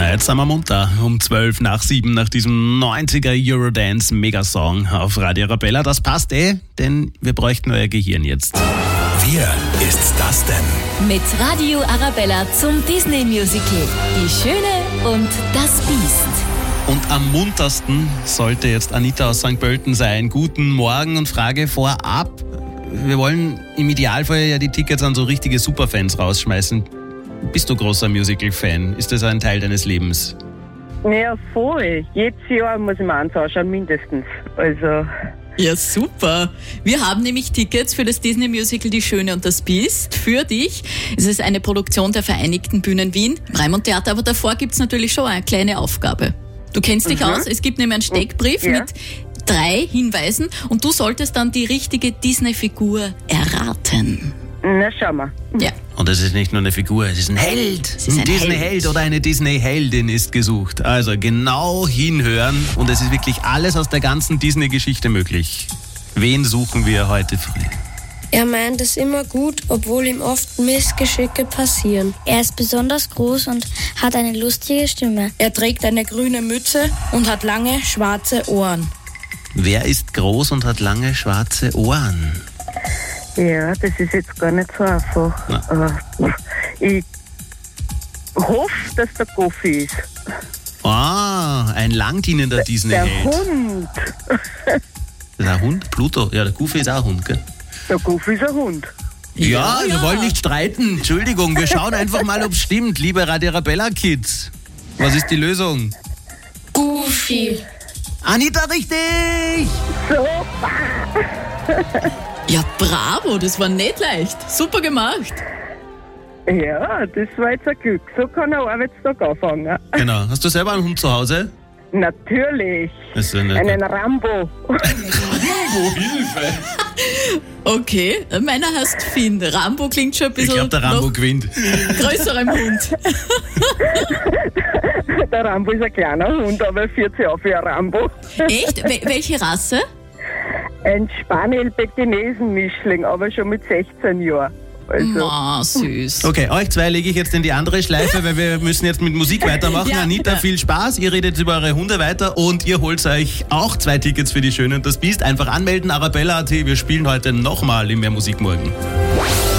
Na, jetzt sind wir munter. Um 12 nach 7 nach diesem 90er Eurodance Megasong auf Radio Arabella. Das passt denn wir bräuchten euer Gehirn jetzt. Wer ist das denn? Mit Radio Arabella zum Disney-Musical Die Schöne und das Biest. Und am muntersten sollte jetzt Anita aus St. Pölten sein. Guten Morgen und Frage vorab. Wir wollen im Idealfall ja die Tickets an so richtige Superfans rausschmeißen. Bist du großer Musical-Fan? Ist das ein Teil deines Lebens? Ja, voll. Jedes Jahr muss ich mir eins anschauen, mindestens. Also... Ja, super. Wir haben nämlich Tickets für das Disney-Musical Die Schöne und das Biest für dich. Es ist eine Produktion der Vereinigten Bühnen Wien, Raimund Theater, aber davor gibt's natürlich schon eine kleine Aufgabe. Du kennst dich aus, es gibt nämlich einen Steckbrief mit 3 Hinweisen und du solltest dann die richtige Disney-Figur erraten. Na, schau mal. Ja. Und es ist nicht nur eine Figur, es ist ein Held. Ein Disney-Held oder eine Disney-Heldin ist gesucht. Also genau hinhören und es ist wirklich alles aus der ganzen Disney-Geschichte möglich. Wen suchen wir heute früh? Er meint es immer gut, obwohl ihm oft Missgeschicke passieren. Er ist besonders groß und hat eine lustige Stimme. Er trägt eine grüne Mütze und hat lange schwarze Ohren. Wer ist groß und hat lange schwarze Ohren? Ja, das ist jetzt gar nicht so einfach. Ich hoffe, dass der Goofy ist. Ah, ein langdienender Disney-Held. Der Hund. Das ist ein Hund? Pluto? Ja, der Goofy ist auch ein Hund, gell? Der Goofy ist ein Hund. Ja, wir wollen nicht streiten. Entschuldigung, wir schauen einfach mal, ob es stimmt, liebe Radio Arabella Kids. Was ist die Lösung? Goofy. Anita, richtig! Super! Ja, bravo, das war nicht leicht. Super gemacht. Ja, das war jetzt ein Glück. So kann ein Arbeitstag anfangen. Genau. Hast du selber einen Hund zu Hause? Natürlich. Einen Rambo. Rambo, Hilfe! Okay, meiner heißt Finn. Rambo klingt schon ein bisschen Ich glaube, der Rambo gewinnt. größerem Hund. Der Rambo ist ein kleiner Hund, aber er führt sich auf wie ein Rambo. Echt? Welche Rasse? Ein Spaniel-Pekinesen-Mischling, aber schon mit 16 Jahren. Also. Süß. Okay, euch zwei lege ich jetzt in die andere Schleife, weil wir müssen jetzt mit Musik weitermachen. Ja, Anita, viel Spaß. Ihr redet über eure Hunde weiter und ihr holt euch auch 2 Tickets für Die Schöne und das Biest. Einfach anmelden, Arabella.at. Wir spielen heute nochmal im Mehr Musik morgen.